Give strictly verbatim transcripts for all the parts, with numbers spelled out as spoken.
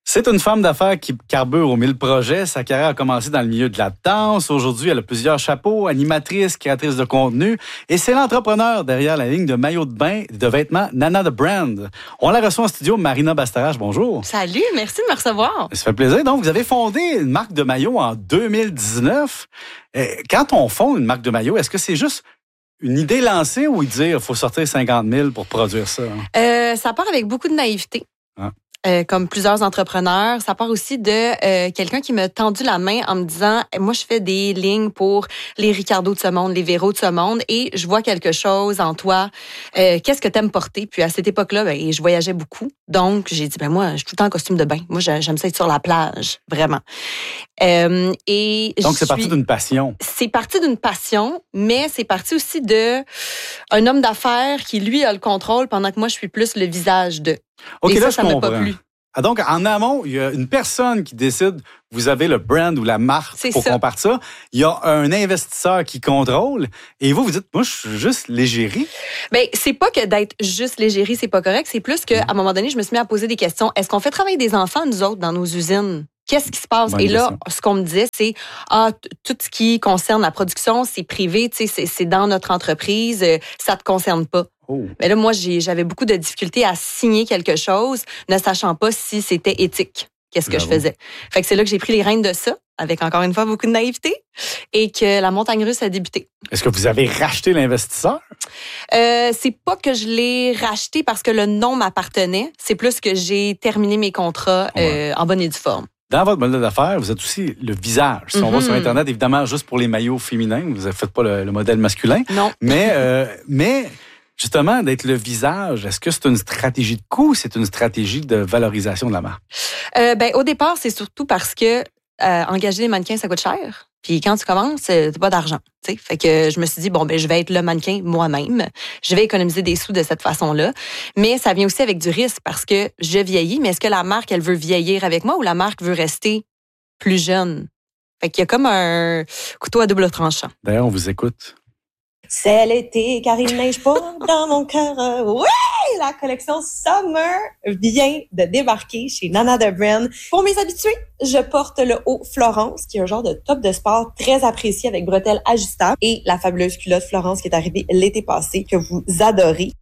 C'est une femme d'affaires qui carbure aux mille projets. Sa carrière a commencé dans le milieu de la danse. Aujourd'hui, elle a plusieurs chapeaux, animatrice, créatrice de contenu. Et c'est l'entrepreneur derrière la ligne de maillots de bain de vêtements Nana the Brand. On la reçoit en studio, Marina Bastarache. Bonjour. Salut, merci de me recevoir. Ça fait plaisir. Donc, vous avez fondé une marque de maillots en deux mille dix-neuf. Quand on fonde une marque de maillots, est-ce que c'est juste une idée lancée ou dire qu'il faut sortir cinquante mille pour produire ça? Euh, ça part avec beaucoup de naïveté. Ah. Euh, comme plusieurs entrepreneurs. Ça part aussi de euh, quelqu'un qui m'a tendu la main en me disant, moi, je fais des lignes pour les Ricardo de ce monde, les Véro de ce monde, et je vois quelque chose en toi. Euh, qu'est-ce que t'aimes porter? Puis à cette époque-là, ben, je voyageais beaucoup. Donc, j'ai dit, ben moi, je suis tout le temps en costume de bain. Moi, j'aime ça être sur la plage, vraiment. Euh, et Donc, c'est suis... parti d'une passion. C'est parti d'une passion, mais c'est parti aussi de un homme d'affaires qui, lui, a le contrôle pendant que moi, je suis plus le visage de. OK, et là, ça, je ça m'a comprends. pas plu. Ah, donc, en amont, il y a une personne qui décide, vous avez le brand ou la marque c'est pour ça. qu'on parte ça. Il y a un investisseur qui contrôle et vous, vous dites, moi, je suis juste l'égérie. Bien, c'est pas que d'être juste l'égérie, c'est pas correct. C'est plus qu'à un moment donné, je me suis mis à poser des questions. Est-ce qu'on fait travailler des enfants, nous autres, dans nos usines? Qu'est-ce qui se passe? Bonne Et là, question. ce qu'on me disait, c'est ah, tout ce qui concerne la production, c'est privé, tu sais, c'est, c'est dans notre entreprise, euh, ça te concerne pas. Oh. Mais là, moi, j'ai, j'avais beaucoup de difficultés à signer quelque chose, ne sachant pas si c'était éthique. Qu'est-ce que Bravo. je faisais? Fait que c'est là que j'ai pris les rênes de ça, avec encore une fois beaucoup de naïveté, et que la montagne russe a débuté. Est-ce que vous avez racheté l'investisseur? Euh, c'est pas que je l'ai racheté parce que le nom m'appartenait. C'est plus que j'ai terminé mes contrats Ouais. euh, en bonne et due forme. Dans votre modèle d'affaires, vous êtes aussi le visage. Si Mm-hmm. on va sur Internet, évidemment, juste pour les maillots féminins, vous ne faites pas le, le modèle masculin. Non. Mais, euh, mais justement, d'être le visage, est-ce que c'est une stratégie de coût ou c'est une stratégie de valorisation de la marque? Euh, ben, au départ, c'est surtout parce que euh, engager les mannequins, ça coûte cher. Puis quand tu commences, t'as pas d'argent. T'sais. Fait que je me suis dit, bon, ben je vais être le mannequin moi-même. Je vais économiser des sous de cette façon-là. Mais ça vient aussi avec du risque parce que je vieillis. Mais est-ce que la marque, elle veut vieillir avec moi ou la marque veut rester plus jeune? Fait qu'il y a comme un couteau à double tranchant. D'ailleurs, on vous écoute. C'est l'été car il neige pas dans mon cœur. Oui! La collection Summer vient de débarquer chez Nana the Brand. Pour mes habitués, je porte le haut Florence, qui est un genre de top de sport très apprécié avec bretelles ajustables, et la fabuleuse culotte Florence qui est arrivée l'été passé, que vous adorez.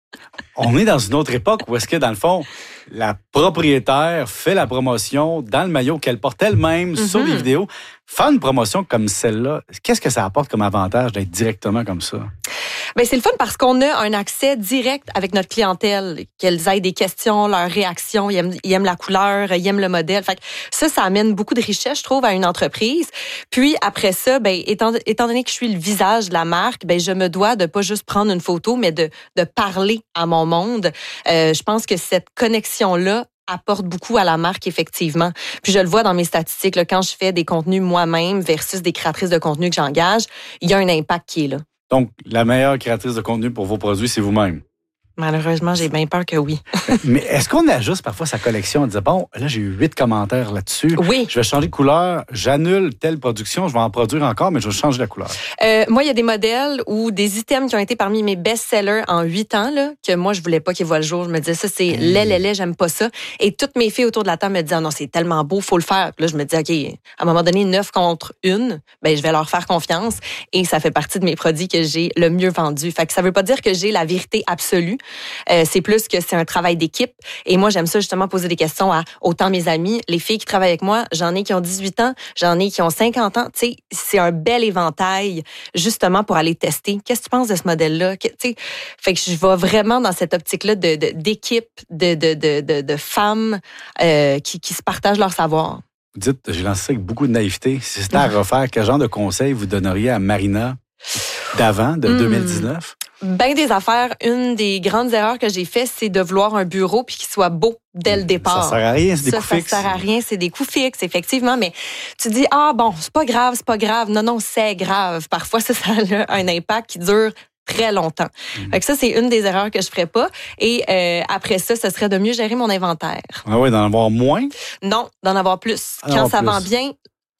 On est dans une autre époque où est-ce que, dans le fond, la propriétaire fait la promotion dans le maillot qu'elle porte elle-même mm-hmm. sur les vidéos. Faire une promotion comme celle-là, qu'est-ce que ça apporte comme avantage d'être directement comme ça? Ben c'est le fun parce qu'on a un accès direct avec notre clientèle, qu'elles aient des questions, leurs réactions, ils aiment, ils aiment la couleur, ils aiment le modèle. Fait que ça, ça amène beaucoup de richesse, je trouve, à une entreprise. Puis après ça, ben étant, étant donné que je suis le visage de la marque, ben je me dois de pas juste prendre une photo, mais de, de parler à mon monde. Euh, je pense que cette connexion-là apporte beaucoup à la marque, effectivement. Puis je le vois dans mes statistiques, là, quand je fais des contenus moi-même versus des créatrices de contenu que j'engage, il y a un impact qui est là. Donc, la meilleure créatrice de contenu pour vos produits, c'est vous-même. Malheureusement, j'ai bien peur que oui. Mais est-ce qu'on ajuste parfois sa collection en disant, bon, là, j'ai eu huit commentaires là-dessus. Oui. Je vais changer de couleur, j'annule telle production, je vais en produire encore, mais je vais changer la couleur. Euh, moi, il y a des modèles ou des items qui ont été parmi mes best-sellers en huit ans, là, que moi, je voulais pas qu'ils voient le jour. Je me disais, ça, c'est laid, laid, laid, j'aime pas ça. Et toutes mes filles autour de la table me disaient, ah non, c'est tellement beau, faut le faire. Puis là, je me dis, OK, à un moment donné, neuf contre une, ben, je vais leur faire confiance. Et ça fait partie de mes produits que j'ai le mieux vendus. Fait que ça veut pas dire que j'ai la vérité absolue. Euh, c'est plus que c'est un travail d'équipe. Et moi, j'aime ça justement poser des questions à autant mes amis, les filles qui travaillent avec moi. J'en ai qui ont dix-huit ans, j'en ai qui ont cinquante ans. Tu sais, c'est un bel éventail justement pour aller tester. Qu'est-ce que tu penses de ce modèle-là? Tu sais, fait que je vais vraiment dans cette optique-là de, de, d'équipe, de, de, de, de, de femmes euh, qui, qui se partagent leur savoir. Vous dites, j'ai lancé ça avec beaucoup de naïveté. Si c'était à refaire, quel genre de conseils vous donneriez à Marina d'avant, de mmh. deux mille dix-neuf? Ben des affaires, une des grandes erreurs que j'ai fait, c'est de vouloir un bureau puis qu'il soit beau dès le départ. Ça sert à rien, c'est des ça, coûts ça fixes. Ça sert à rien, c'est des coûts fixes, effectivement. Mais tu dis, ah bon, c'est pas grave, c'est pas grave. Non, non, c'est grave. Parfois, ça, ça a un impact qui dure très longtemps. Mmh. Fait que ça, c'est une des erreurs que je ferais pas. Et euh, après ça, ce serait de mieux gérer mon inventaire. Ah oui, d'en avoir moins? Non, d'en avoir plus. Ah, Quand ça plus. vend bien,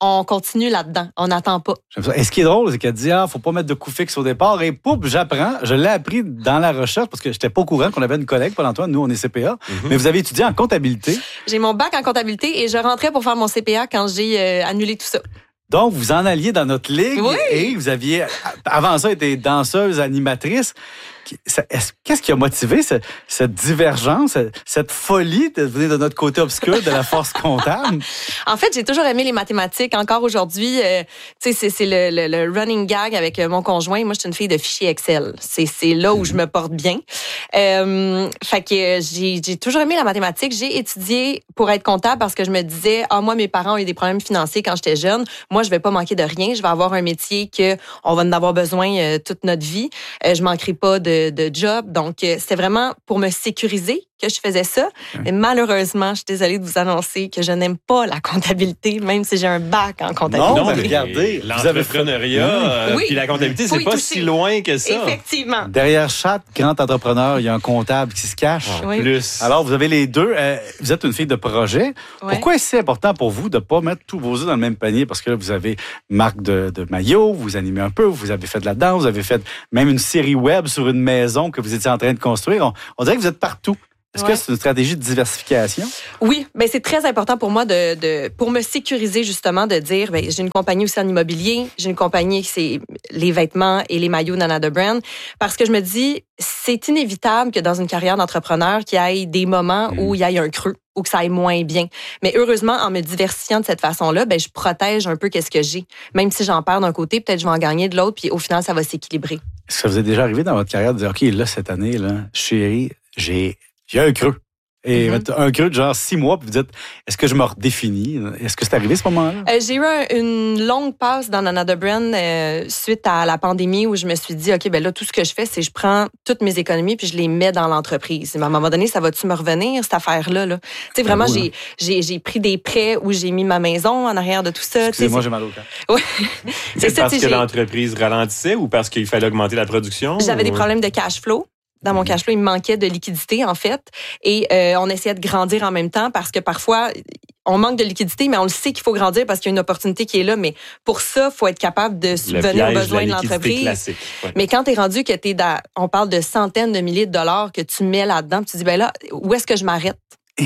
on continue là-dedans. On n'attend pas. Et ce qui est drôle, c'est qu'elle dit, ah, faut pas mettre de coût fixe au départ. Et pouf, j'apprends. Je l'ai appris dans la recherche parce que j'étais pas au courant qu'on avait une collègue, Paul-Antoine. Nous, on est C P A. Mm-hmm. Mais vous avez étudié en comptabilité. J'ai mon bac en comptabilité et je rentrais pour faire mon C P A quand j'ai euh, annulé tout ça. Donc, vous en alliez dans notre ligue oui. et vous aviez, avant ça, été danseuse, animatrice. Qu'est-ce qui a motivé cette, cette divergence, cette folie de venir de notre côté obscur de la force comptable? En fait, j'ai toujours aimé les mathématiques. Encore aujourd'hui, euh, tu sais, c'est, c'est le, le, le running gag avec mon conjoint. Moi, je suis une fille de fichiers Excel. C'est, c'est là où je me porte bien. Euh, fait que j'ai, j'ai toujours aimé la mathématique. J'ai étudié pour être comptable parce que je me disais, ah, moi, mes parents ont eu des problèmes financiers quand j'étais jeune. Moi, je vais pas manquer de rien. Je vais avoir un métier que on va en avoir besoin euh, toute notre vie. Euh, je manquerai pas de de job. Donc, euh, c'était vraiment pour me sécuriser que je faisais ça. Mais malheureusement, je suis désolée de vous annoncer que je n'aime pas la comptabilité, même si j'ai un bac en comptabilité. Non, mais regardez, l'entrepreneuriat euh, oui. puis la comptabilité, c'est pas toucher. Si loin que ça. Effectivement. Derrière chaque grand entrepreneur, il y a un comptable qui se cache. En oui. plus. Alors, vous avez les deux. Euh, vous êtes une fille de projet. Oui. Pourquoi est-ce important pour vous de ne pas mettre tous vos œufs dans le même panier? Parce que là, vous avez marque de, de maillot, vous animez un peu, vous avez fait de la danse, vous avez fait même une série web sur une maison que vous étiez en train de construire. On, on dirait que vous êtes partout. Est-ce ouais. que c'est une stratégie de diversification? Oui, ben c'est très important pour moi de, de pour me sécuriser justement de dire ben j'ai une compagnie aussi en immobilier, j'ai une compagnie qui c'est les vêtements et les maillots Nana de Brand parce que je me dis c'est inévitable que dans une carrière d'entrepreneur qu'il y ait des moments mmh. où il y ait un creux ou que ça aille moins bien. Mais heureusement en me diversifiant de cette façon-là, ben je protège un peu qu'est-ce que j'ai. Même si j'en perds d'un côté, peut-être je vais en gagner de l'autre puis au final ça va s'équilibrer. Est-ce que ça vous est déjà arrivé dans votre carrière de dire OK, là cette année là, chérie, j'ai Il y a un creux. Et mm-hmm. un creux de genre six mois, puis vous dites, est-ce que je me redéfinis? Est-ce que c'est arrivé ce moment-là? Euh, j'ai eu un, une longue passe dans Nana de Brand euh, suite à la pandémie où je me suis dit, OK, ben là, tout ce que je fais, c'est je prends toutes mes économies puis je les mets dans l'entreprise. Mais à un moment donné, ça va-tu me revenir, cette affaire-là? Là? Tu sais, vraiment, ah, j'ai, j'ai, j'ai pris des prêts où j'ai mis ma maison en arrière de tout ça. Excusez-moi, j'ai mal au cœur. Oui. c'est ça, parce que j'ai... l'entreprise ralentissait ou parce qu'il fallait augmenter la production? J'avais ou... des problèmes de cash flow. Dans mon cash flow, il me manquait de liquidité, en fait. Et euh, on essayait de grandir en même temps parce que parfois, on manque de liquidité, mais on le sait qu'il faut grandir parce qu'il y a une opportunité qui est là. Mais pour ça, il faut être capable de subvenir aux besoins de, de l'entreprise. Classique, ouais. Mais quand tu es rendu que tu es dans... On parle de centaines de milliers de dollars que tu mets là-dedans, tu te dis, ben là, où est-ce que je m'arrête?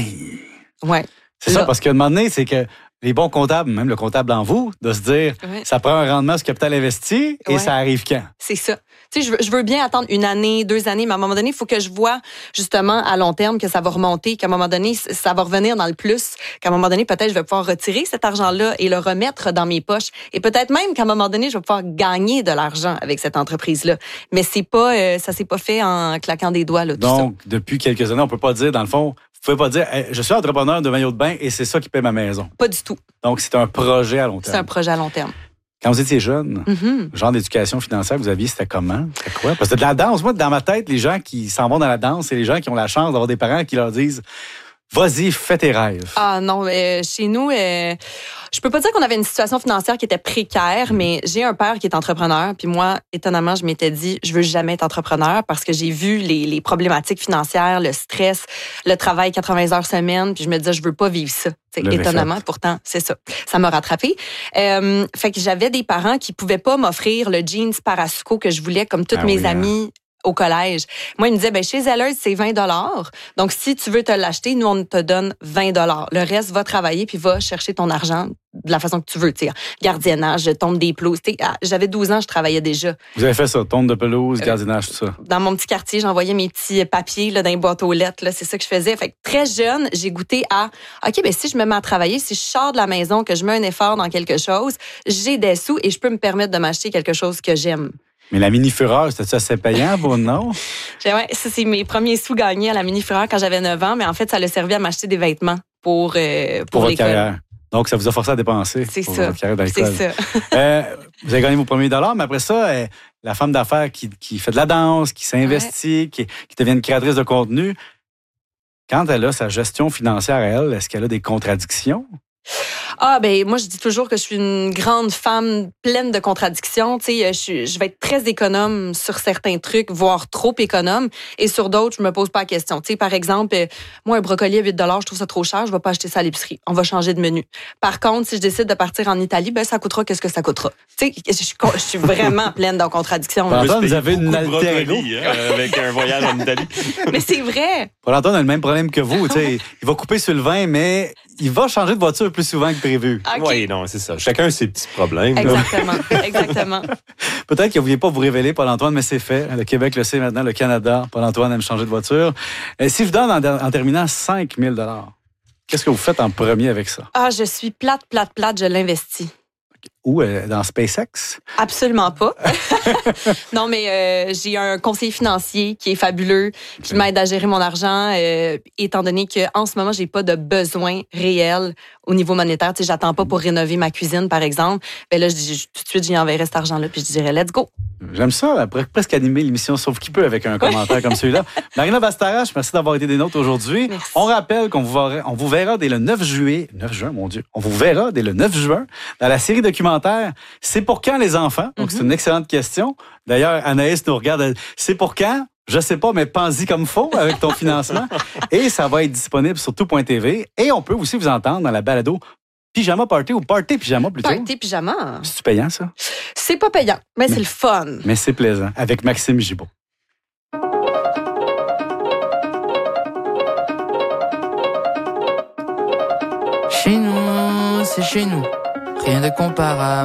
Ouais. C'est là. Ça, parce qu'à un moment donné, c'est que les bons comptables, même le comptable en vous, de se dire, ouais. ça prend un rendement sur capital investi et ouais. ça arrive quand? C'est ça. Tu sais, je veux, je veux bien attendre une année, deux années, mais à un moment donné, il faut que je vois justement à long terme que ça va remonter, qu'à un moment donné, ça va revenir dans le plus, qu'à un moment donné, peut-être je vais pouvoir retirer cet argent-là et le remettre dans mes poches. Et peut-être même qu'à un moment donné, je vais pouvoir gagner de l'argent avec cette entreprise-là. Mais c'est pas, euh, ça s'est pas fait en claquant des doigts, là, tout Donc, ça. depuis quelques années, on peut pas dire, dans le fond, vous pouvez pas dire, hey, je suis entrepreneur de maillot de bain et c'est ça qui paie ma maison. Pas du tout. Donc, c'est un projet à long terme. C'est un projet à long terme. Quand vous étiez jeune, mm-hmm. le genre d'éducation financière que vous aviez, c'était comment? C'était quoi? Parce que de la danse, moi, dans ma tête, les gens qui s'en vont dans la danse, c'est les gens qui ont la chance d'avoir des parents qui leur disent vas-y, fais tes rêves. Ah non, euh, chez nous, euh, je peux pas dire qu'on avait une situation financière qui était précaire, mais j'ai un père qui est entrepreneur. Puis moi, étonnamment, je m'étais dit, je veux jamais être entrepreneur parce que j'ai vu les, les problématiques financières, le stress, le travail quatre-vingts heures semaine. Puis je me disais, je veux pas vivre ça. Étonnamment, fait. Pourtant, c'est ça. Ça m'a rattrapé. Euh, fait que j'avais des parents qui pouvaient pas m'offrir le jeans Parasuco que je voulais, comme toutes ah mes oui, amies. Hein. Au collège. Moi, il me disait, ben, chez Zellers, c'est vingt dollars. Donc, si tu veux te l'acheter, nous, on te donne vingt dollars. Le reste, va travailler puis va chercher ton argent de la façon que tu veux. T'sais, gardiennage, tombe des pelouses. J'avais douze ans, je travaillais déjà. Vous avez fait ça, tombe de pelouse, gardiennage, tout ça? Dans mon petit quartier, j'envoyais mes petits papiers là, dans les boîtes aux lettres. Là, c'est ça que je faisais. Fait que très jeune, j'ai goûté à, OK, ben si je me mets à travailler, si je sors de la maison, que je mets un effort dans quelque chose, j'ai des sous et je peux me permettre de m'acheter quelque chose que j'aime. Mais la mini-fureur, c'était-tu assez payant pour non? Ouais, ça, c'est mes premiers sous gagnés à la mini-fureur quand j'avais neuf ans, mais en fait, ça l'a servi à m'acheter des vêtements pour, euh, pour, pour l'école. Votre carrière. Donc, ça vous a forcé à dépenser. C'est pour ça. Votre carrière dans l'école. C'est ça. euh, vous avez gagné vos premiers dollars, mais après ça, euh, la femme d'affaires qui, qui fait de la danse, qui s'investit, ouais. qui, qui devient une créatrice de contenu, quand elle a sa gestion financière à elle, est-ce qu'elle a des contradictions? Ah, ben moi, je dis toujours que je suis une grande femme pleine de contradictions. Tu sais, je, je vais être très économe sur certains trucs, voire trop économe. Et sur d'autres, je me pose pas la question. Tu sais, par exemple, moi, un brocoli à huit dollars, je trouve ça trop cher, je vais pas acheter ça à l'épicerie. On va changer de menu. Par contre, si je décide de partir en Italie, ben ça coûtera qu'est-ce que ça coûtera. Tu sais, je, je suis vraiment pleine de contradictions. Paul-Antoine, vous avez une alter ego. Hein, avec un voyage en Italie. Mais c'est vrai. Paul-Antoine a le même problème que vous. Tu sais, il va couper sur le vin, mais il va changer de voiture plus souvent que prévu. Okay. Oui, non, c'est ça. Chacun a ses petits problèmes. Exactement. Exactement. Peut-être que vous ne vouliez pas vous révéler, Paul-Antoine, mais c'est fait. Le Québec le sait maintenant, le Canada. Paul-Antoine aime changer de voiture. Et si je vous donne en, en terminant cinq mille dollars, qu'est-ce que vous faites en premier avec ça? Ah, je suis plate, plate, plate, je l'investis. Où? Euh, dans SpaceX? Absolument pas. Non, mais euh, j'ai un conseiller financier qui est fabuleux, qui m'aide à gérer mon argent, euh, étant donné qu'en ce moment, j'ai pas de besoin réel au niveau monétaire. Tu sais, j'attends pas pour rénover ma cuisine, par exemple. Ben là, je dis, tout de suite, j'y enverrai cet argent-là, puis je dirais, let's go. J'aime ça, après, presque animer l'émission Sauf qui peut avec un commentaire comme celui-là. Marina Bastarache, merci d'avoir été des nôtres aujourd'hui. Merci. On rappelle qu'on vous verra, on vous verra dès le neuf juillet. neuf juin, mon Dieu. On vous verra dès le neuf juin dans la série documentaire C'est pour quand les enfants? Donc, mm-hmm. c'est une excellente question. D'ailleurs, Anaïs nous regarde. C'est pour quand? Je sais pas, mais pense-y comme faut avec ton financement. Et ça va être disponible sur tout point t v. Et on peut aussi vous entendre dans la balado Pyjama Party ou Party Pyjama plutôt. Party Pyjama. C'est-tu payant, ça? C'est pas payant, mais, mais c'est le fun. Mais c'est plaisant. Avec Maxime Gibault. Chez nous, c'est chez nous. Rien de comparable.